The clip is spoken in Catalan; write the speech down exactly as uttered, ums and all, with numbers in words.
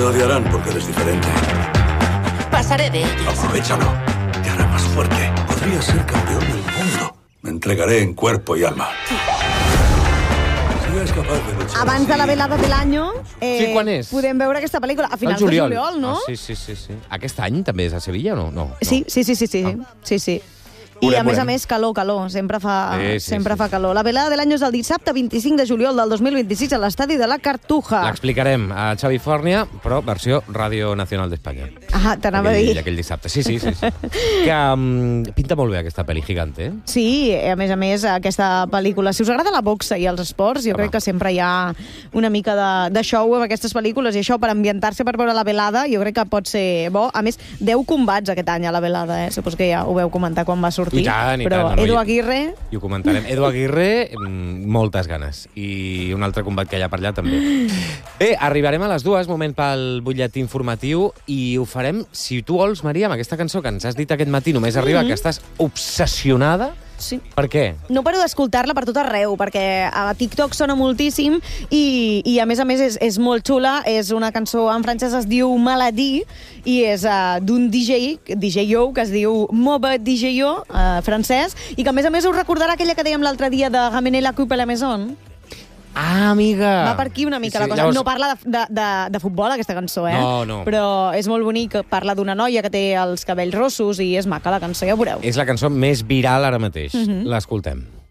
odiarán porque eres diferente. Pasaré de ellos. Aprovechalo. Te hará más fuerte. Podrías ser campeón del mundo. Me entregaré en cuerpo y alma. Si eres capaz de luchar Abans de la así- velada de l'any, eh, Sí, quan és? podem veure aquesta pel·lícula a finals Al de juliol, no? Ah, sí, sí, sí, sí. Aquest any també és a Sevilla o no? No. no. Sí, sí, sí, sí, sí, Ah. sí, sí. I Veurem, a més a veurem. més, calor, calor. Sempre fa, Sí, sí, sempre sí, fa sí. calor. La velada de l'any és el dissabte vint-i-cinc de juliol del dos mil vint-i-sis a l'estadi de la Cartuja. L'explicarem a Xavi Fòrnia, però versió Ràdio Nacional d'Espanya. Ah, t'anava a Aquell, dir. aquell dissabte. Sí, sí, sí. sí. Que um, pinta molt bé aquesta pel·li Gigante, eh? Sí, a més a més, aquesta pel·lícula. Si us agrada la boxa i els esports, jo Home. crec que sempre hi ha una mica de, de show amb aquestes pel·lícules, i això per ambientar-se per veure la velada jo crec que pot ser bo. A més, deu combats aquest any a la velada, eh? Supos que ja ho veu comentar quan va sortir. I tant, i Però tant, no, Edu i- Aguirre... I ho comentarem. Edu Aguirre, mm, moltes ganes. I un altre combat que hi ha per allà, també. Bé, arribarem a les dues, moment pel butlletí informatiu, i ho farem, si tu vols, Maria, amb aquesta cançó que ens has dit aquest matí, només arriba Mm-hmm. que estàs obsessionada. Sí. Per què? No paro d'escoltar-la per tot arreu, perquè a TikTok sona moltíssim i, i a més a més és, és molt xula. És una cançó en francès, es diu Maladie, i és uh, d'un D J, D J O, que es diu Moba D J O, uh, francès, i que a més a més us recordarà aquella que dèiem l'altre dia de Ramener la coupe à la maison. Ah, amiga! Va per aquí una mica Sí, la cosa. llavors- No parla de, de, de, de futbol, aquesta cançó, eh? No, no. Però és molt bonic. Parla d'una noia que té els cabells rossos i és maca la cançó, ja ho veureu. És la cançó més viral ara mateix. Mhm. L'escoltem.